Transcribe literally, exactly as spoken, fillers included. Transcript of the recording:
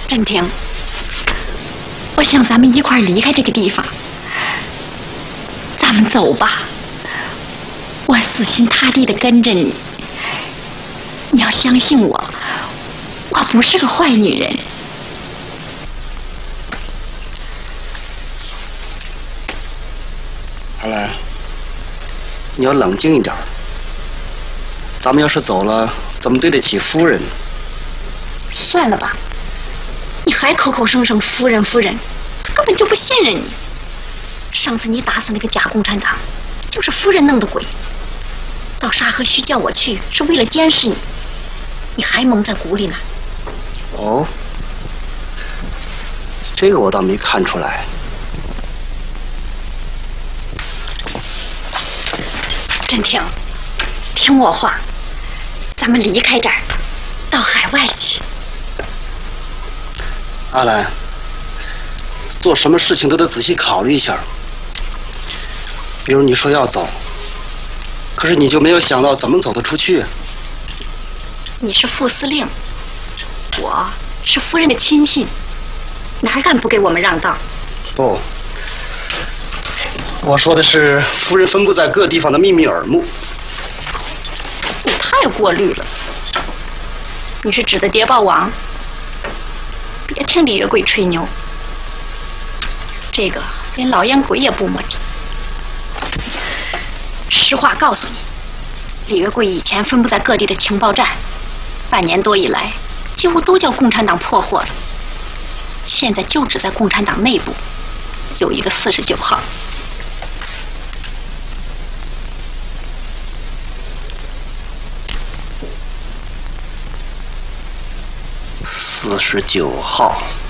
振廷，我想咱们一块儿离开这个地方。咱们走吧，我死心塌地的跟着你。你要相信我，我不是个坏女人。 阿兰，你要冷静一点。咱们要是走了，怎么对得起夫人？ 算了吧，你还口口声声夫人夫人，他根本就不信任你。上次你打死那个假共产党，就是夫人弄的鬼。到沙河须叫我去，是为了监视你，你还蒙在鼓里呢。 哦，这个我倒没看出来。 振廷，听我话，咱们离开这儿，到海外去。 阿兰，做什么事情都得仔细考虑一下。比如你说要走，可是你就没有想到怎么走得出去。 你是副司令，我是夫人的亲信，哪敢不给我们让道？ 不，我说的是夫人分布在各地方的秘密耳目。 你太过滤了。你是指的谍报网？别听李月桂吹牛，这个连老烟鬼也不摸底。实话告诉你，李月桂以前分布在各地的情报站，半年多以来，几乎都叫共产党破获了。现在就只在共产党内部有一个四十九号。 四十九号。